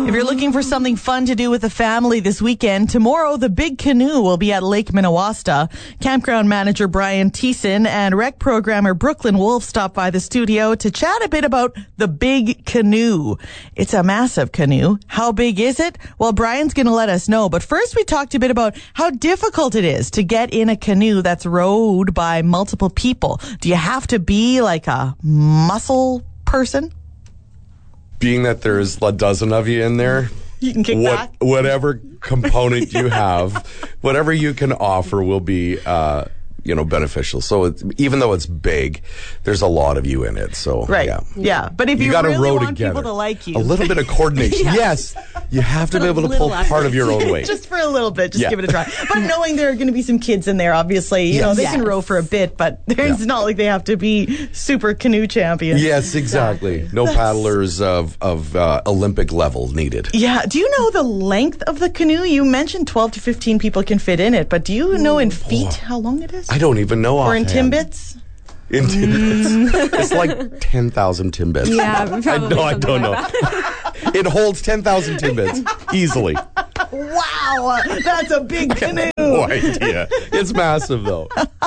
If you're looking for something fun to do with the family this weekend, tomorrow the Big Canoe will be at Lake Minnewaska. Campground manager Brian Thiessen and rec programmer Brooklyn Wolf stopped by the studio to chat a bit about the Big Canoe. It's a massive canoe. How big is it? Well, Brian's going to let us know. But first, we talked a bit about how difficult it is to get in a canoe that's rowed by multiple people. Do you have to be like a muscle person? Being that there's a dozen of you in there, you can kick back. Whatever component you have, whatever you can offer will be, beneficial. So even though it's big, there's a lot of you in it. So right, yeah. But if you gotta really row want together. people to like you, a little bit of coordination. Yes, you have to be able to pull part of your own weight. Just for a little bit, just give it a try. But knowing there are going to be some kids in there, obviously, you know, they can row for a bit, but it's not like they have to be super canoe champions. Yes, exactly. No paddlers of Olympic level needed. Yeah. Do you know the length of the canoe? You mentioned 12 to 15 people can fit in it, but do you know in feet how long it is? I don't even know Or in offhand. Timbits? In Timbits. It's like 10,000 Timbits. Yeah, probably. I don't know. It holds 10,000 Timbits easily. Wow, that's a big canoe. No idea. It's massive, though.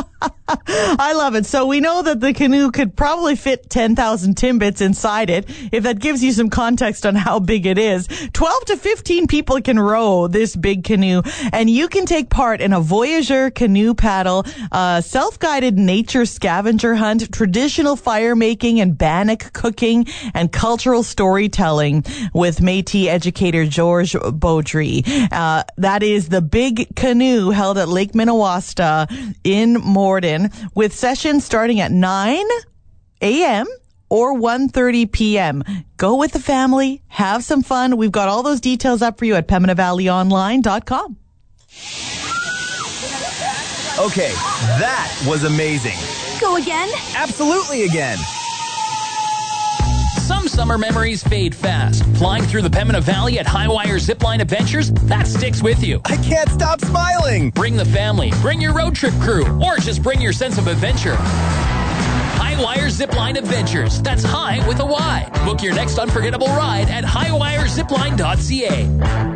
I love it. So we know that the canoe could probably fit 10,000 Timbits inside it. If that gives you some context on how big it is, 12 to 15 people can row this big canoe, and you can take part in a Voyager canoe paddle, self-guided nature scavenger hunt, traditional fire making and bannock cooking, and cultural storytelling with Métis educator George Beaudry. That is the Big Canoe held at Lake Minnewaska in Morden, with sessions starting at 9 a.m. or 1:30 p.m. Go with the family, have some fun. We've got all those details up for you at PembinaValleyOnline.com. Okay, that was amazing. Go again? Absolutely again. Some summer memories fade fast. Flying through the Pembina Valley at Highwire Zipline Adventures, that sticks with you. I can't stop smiling. Bring the family, bring your road trip crew, or just bring your sense of adventure. Highwire Zipline Adventures. That's high with a Y. Book your next unforgettable ride at highwirezipline.ca.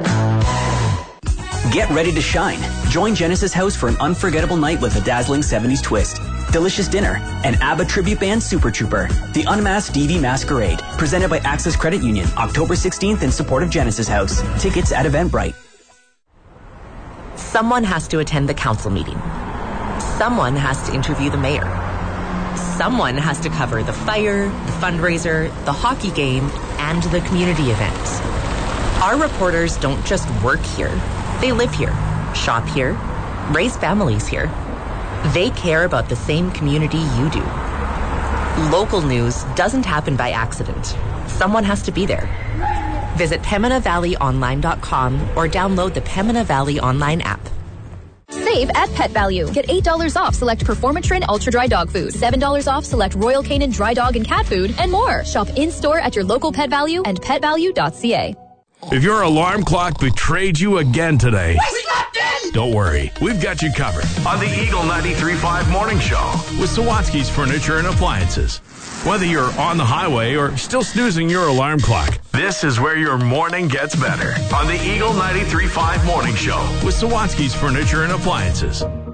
Get ready to shine. Join Genesis House for an unforgettable night with a dazzling 70s twist, delicious dinner, and ABBA tribute band Super Trooper, the Unmasked DV Masquerade, presented by Access Credit Union, October 16th in support of Genesis House. Tickets at Eventbrite. Someone has to attend the council meeting. Someone has to interview the mayor. Someone has to cover the fire, the fundraiser, the hockey game, and the community events. Our reporters don't just work here. They live here, shop here, raise families here. They care about the same community you do. Local news doesn't happen by accident. Someone has to be there. Visit PembinaValleyOnline.com or download the Pembina Valley Online app. Save at Pet Value. Get $8 off select Performatrin Ultra Dry Dog Food, $7 off select Royal Canin Dry Dog and Cat Food, and more. Shop in-store at your local Pet Value and petvalue.ca. If your alarm clock betrayed you again today, don't worry, we've got you covered on the Eagle 93.5 Morning Show with Sawatsky's Furniture and Appliances. Whether you're on the highway or still snoozing your alarm clock, this is where your morning gets better on the Eagle 93.5 Morning Show with Sawatsky's Furniture and Appliances.